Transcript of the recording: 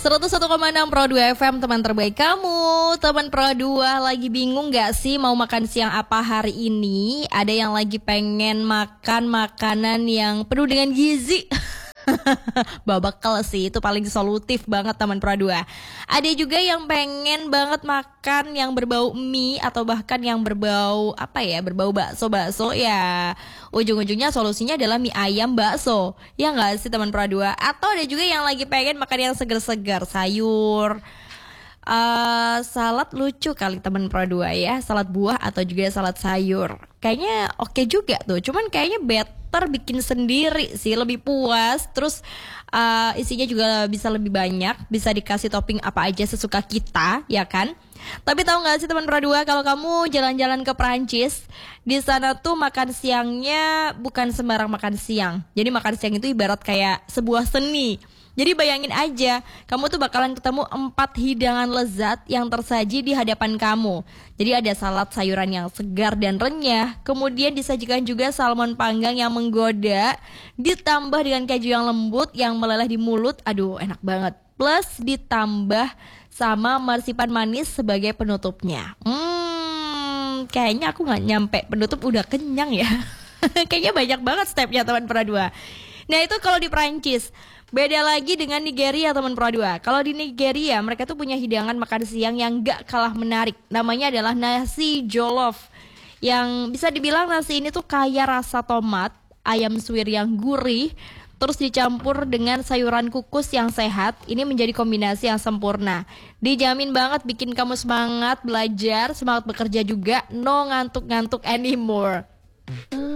101,6 Pro 2 FM, teman terbaik kamu. Teman Pro 2 lagi bingung gak sih mau makan siang apa hari ini? Ada yang lagi pengen makan makanan yang penuh dengan gizi. Babakal sih, itu paling solutif banget teman Pro 2. Ada juga yang pengen banget makan yang berbau mie atau bahkan yang berbau berbau bakso ya. Ujung-ujungnya solusinya adalah mie ayam bakso. Ya nggak sih teman Pro 2? Atau ada juga yang lagi pengen makan yang segar-segar, sayur. Salad lucu kali teman Pro 2 ya. Salad buah atau juga salad sayur. Kayaknya oke juga tuh. Cuman kayaknya better bikin sendiri sih, lebih puas. Terus isinya juga bisa lebih banyak. Bisa dikasih topping apa aja sesuka kita, ya kan? Tapi tahu nggak sih teman Pro 2, kalau kamu jalan-jalan ke Perancis, di sana tuh makan siangnya bukan sembarang makan siang. Jadi makan siang itu ibarat kayak sebuah seni. Jadi bayangin aja, kamu tuh bakalan ketemu 4 hidangan lezat yang tersaji di hadapan kamu. Jadi ada salad sayuran yang segar dan renyah, kemudian disajikan juga salmon panggang yang menggoda, ditambah dengan keju yang lembut yang meleleh di mulut, aduh enak banget. Plus ditambah sama marsipan manis sebagai penutupnya. Kayaknya aku gak nyampe penutup udah kenyang ya. Kayaknya banyak banget stepnya teman Pro 2. Nah itu kalau di Prancis. Beda lagi dengan Nigeria teman Pro 2. Kalau di Nigeria mereka tuh punya hidangan makan siang yang gak kalah menarik. Namanya adalah nasi jollof. Yang bisa dibilang nasi ini tuh kaya rasa tomat, ayam suwir yang gurih, terus dicampur dengan sayuran kukus yang sehat. Ini menjadi kombinasi yang sempurna. Dijamin banget bikin kamu semangat belajar, semangat bekerja juga, no ngantuk-ngantuk anymore.